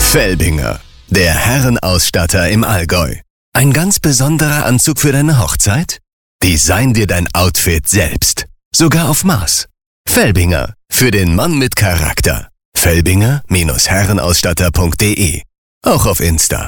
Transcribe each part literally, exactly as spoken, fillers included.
Felbinger, der Herrenausstatter im Allgäu. Ein ganz besonderer Anzug für deine Hochzeit? Design dir dein Outfit selbst. Sogar auf Maß. Felbinger, für den Mann mit Charakter. Felbinger Herrenausstatter punkt de. Auch auf Insta.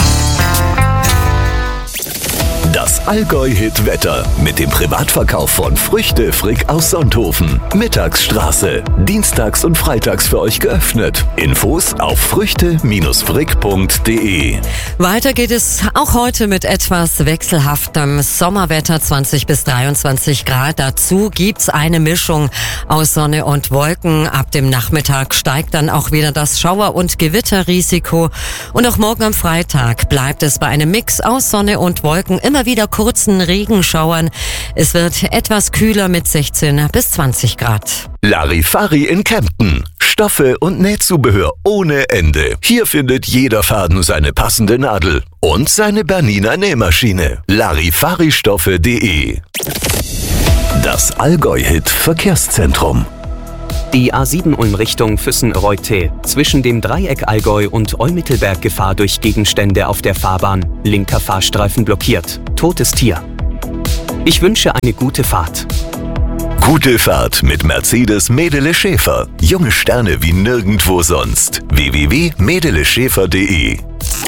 Das Allgäu-Hit-Wetter mit dem Privatverkauf von Früchte Frick aus Sonthofen. Mittagsstraße. Dienstags und freitags für euch geöffnet. Infos auf früchte frick punkt de. Weiter geht es auch heute mit etwas wechselhaftem Sommerwetter, zwanzig bis dreiundzwanzig Grad. Dazu gibt's eine Mischung aus Sonne und Wolken. Ab dem Nachmittag steigt dann auch wieder das Schauer- und Gewitterrisiko. Und auch morgen am Freitag bleibt es bei einem Mix aus Sonne und Wolken, immer wieder kurzen Regenschauern. Es wird etwas kühler mit sechzehn bis zwanzig Grad. Larifari in Kempten. Stoffe und Nähzubehör ohne Ende. Hier findet jeder Faden seine passende Nadel und seine Bernina Nähmaschine. Larifaristoffe punkt de. Das Allgäu-Hit Verkehrszentrum. Die A sieben Ulm Richtung Füssen-Reutte. Zwischen dem Dreieck Allgäu und Olmittelberg Gefahr durch Gegenstände auf der Fahrbahn. Linker Fahrstreifen blockiert. Totes Tier. Ich wünsche eine gute Fahrt. Gute Fahrt mit Mercedes Medele Schäfer. Junge Sterne wie nirgendwo sonst. w w w punkt medele schäfer punkt de